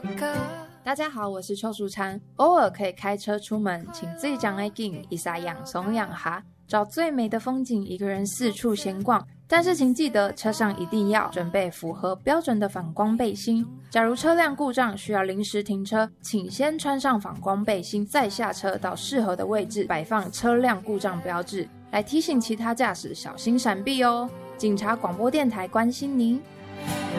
大家好，我是邱淑婵。偶尔可以开车出门，请自己讲爱紧，一撒养怂养哈，找最美的风景，一个人四处闲逛。但是请记得，车上一定要准备符合标准的反光背心。假如车辆故障需要临时停车，请先穿上反光背心，再下车到适合的位置摆放车辆故障标志，来提醒其他驾驶小心闪避哦。警察广播电台关心您。